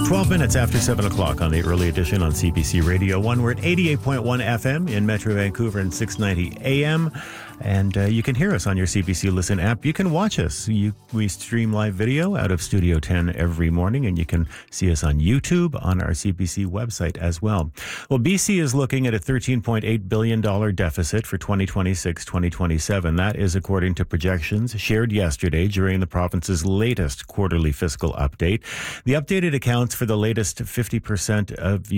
12 minutes after 7 o'clock on the early edition on CBC Radio 1. We're at 88.1 FM in Metro Vancouver and 690 AM. And you can hear us on your CBC Listen app. You can watch us. We stream live video out of Studio 10 every morning, and you can see us on YouTube on our CBC website as well. Well, BC is looking at a $13.8 billion deficit for 2026-2027. That is according to projections shared yesterday during the province's latest quarterly fiscal update. The updated accounts for the latest 50% of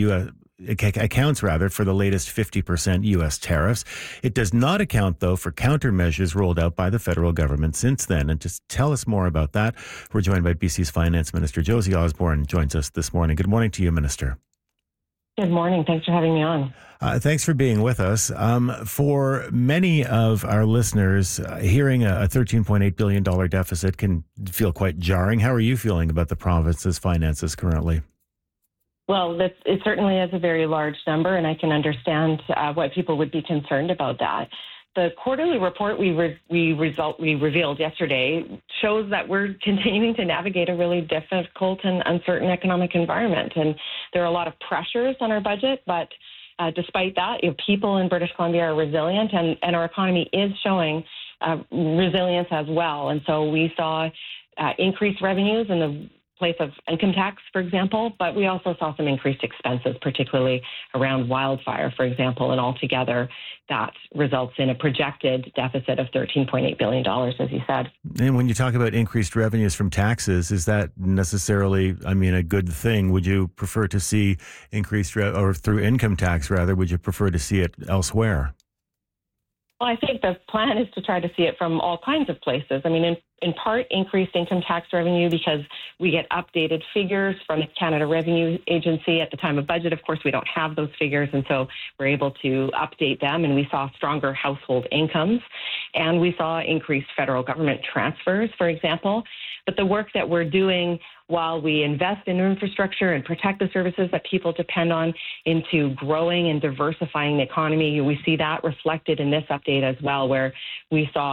for the latest 50% U.S. tariffs. It does not account, though, for countermeasures rolled out by the federal government since then. And just tell us more about that, we're joined by BC's Finance Minister Josie Osborne, joins us this morning. Good morning to you, Minister. Good morning. Thanks for having me on. Thanks for being with us. For many of our listeners, hearing a $13.8 billion deficit can feel quite jarring. How are you feeling about the province's finances currently? Well, it certainly is a very large number, and I can understand why people would be concerned about that. The quarterly report we revealed yesterday shows that we're continuing to navigate a really difficult and uncertain economic environment, and there are a lot of pressures on our budget, but despite that, people in British Columbia are resilient, and our economy is showing resilience as well. And so we saw increased revenues in the place of income tax, for example, but we also saw some increased expenses, particularly around wildfire, for example, and altogether that results in a projected deficit of $13.8 billion, as you said. And when you talk about increased revenues from taxes, is that necessarily, a good thing? Would you prefer to see increased, or through income tax rather, would you prefer to see it elsewhere? Well, I think the plan is to try to see it from all kinds of places. In part, increased income tax revenue because we get updated figures from the Canada Revenue Agency at the time of budget. Of course, we don't have those figures, and so we're able to update them, and we saw stronger household incomes, and we saw increased federal government transfers, for example. But the work that we're doing while we invest in infrastructure and protect the services that people depend on into growing and diversifying the economy, we see that reflected in this update as well, where we saw